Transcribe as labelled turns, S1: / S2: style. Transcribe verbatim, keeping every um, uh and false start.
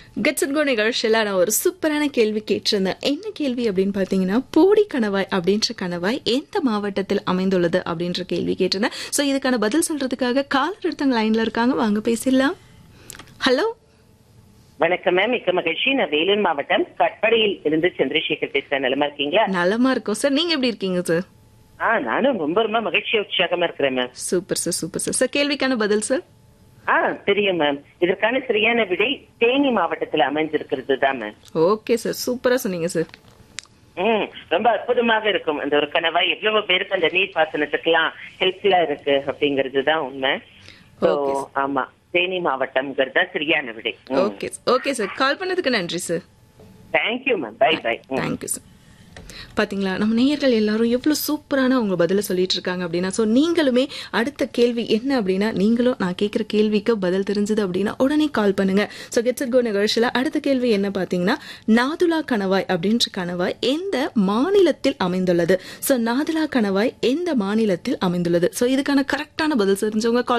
S1: Gets it go நிகழ்ச்சியில் நான் ஒரு சூப்பரான கேள்வி கேட்டிருந்தேன். என்ன கேள்வி அப்படின்னு பார்த்தீங்கன்னா, போடி கணவாய் அப்படின்ற கணவாய் எந்த மாவட்டத்தில் அமைந்துள்ளது அப்படின்ற கேள்வி கேட்டிருந்தேன். ஸோ இதுக்கான பதில் சொல்றதுக்காக காலர் ஒருத்தவங்க லைன்ல இருக்காங்க, வாங்க பேசிடலாம். ஹலோ,
S2: வணக்கம் மேம், மிக்க மகிழ்ச்சி. நான் வேலூர் மாவட்டம் கட்படியில் இருந்து சந்திரசேகர் பேசுறேன். நலமா இருக்கீங்களா?
S1: நலமா இருக்கோம் சார், நீங்க எப்படி இருக்கீங்க சார்?
S2: ஆ நானும் ரொம்ப ரொம்ப மகிழ்ச்சி உற்சாகமா இருக்கிறேன் ma'am.
S1: Super sir, super sir. Sir கேள்விக்கான பதில் சார்?
S2: ஆ தெரியும் மேம். இதற்கான சரியான விடை தேனி மாவட்டத்தில் அமைஞ்சிருக்கிறது தான் மேம்.
S1: ஓகே சார், சூப்பரா சொன்னீங்க சார்.
S2: ம் ரொம்ப அற்புதமாக இருக்கும் அந்த ஒரு கணவாய். எவ்வளவு பேருக்கு அந்த நீர் பாசனத்துக்கெல்லாம் ஹெல்ப்ஃபுல்லா இருக்கு அப்படிங்கிறது தான் உண்மை. So, ஆமா, தேனி மாவட்டம்ங்கிறது தான் சரியான விடை.
S1: ஓகே ஓகே சார், கால் பண்ணதுக்கு நன்றி sir.
S2: Thank you ma'am, by by.
S1: Thank you sir. பாத்தீங்களா, நம்ம நேயர்கள் எல்லாரும் எவ்வளவு சூப்பரான அவங்க பதில சொல்லிட்டு இருக்காங்க அப்படின்னா, சோ நீங்களுமே அடுத்த கேள்வி என்ன அப்படின்னா, நீங்களும் நான் கேட்கிற கேள்விக்கு பதில் தெரிஞ்சது அப்படின்னா உடனே கால் பண்ணுங்க. சோ கெட்ஸ் இட் கோ நிகழ்ச்சியில அடுத்த கேள்வி என்ன பாத்தீங்கன்னா, நாதுலா கணவாய் அப்படின்ற கணவாய் எந்த மாநிலத்தில் அமைந்துள்ளது? சோ நாதுலா கணவாய் எந்த மாநிலத்தில் அமைந்துள்ளது? சோ இதுக்கான கரெக்டான பதில் தெரிஞ்சவங்க